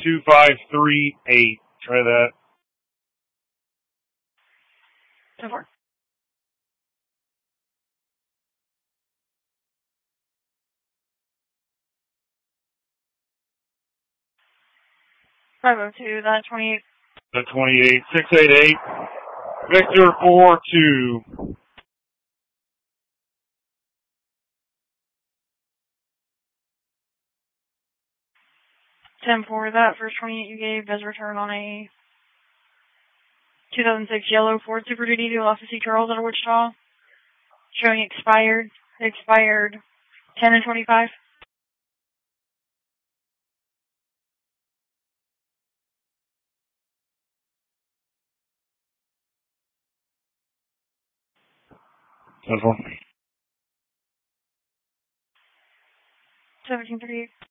2538. Try that. 10-4. (502), that 28. The 28. 688. Victor 4-2. 10-4, that first 28 you gave does return on a 2006 yellow Ford Super Duty to Office Charles out of Wichita. Showing expired. Expired 10 and 25. That's one. 1738.